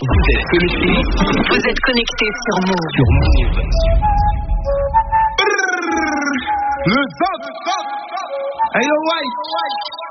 Vous êtes connectés. Vous êtes connectés sur Move. Sur Move. Le top. Hey, yo, White.